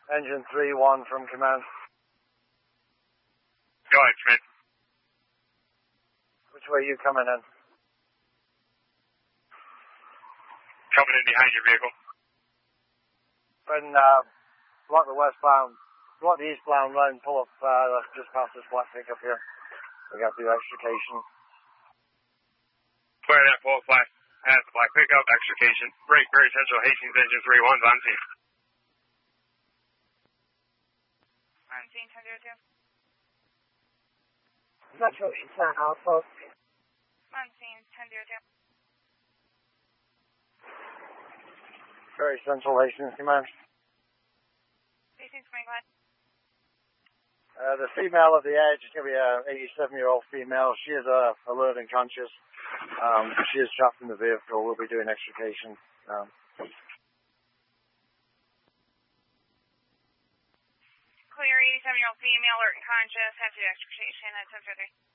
Engine 3-1 from command. Go ahead, Schmidt. Which way are you coming in? Coming in behind your vehicle. When, block the eastbound line, pull up, just past this black pickup here. We got the extrication. Clear that pull flat past the black pickup, extrication. Break, very central, Hastings, engine 3-1's on scene. On scene, 1002. Metro Eastern Alpha. On scene, 1002. Very central, Hastings command. Hastings, go ahead. The female at the edge is going to be a 87-year-old female. She is alert and conscious. She is trapped in the vehicle. We'll be doing extrication. Clear, 87-year-old female, alert and conscious. Have to do extrication at 10:30.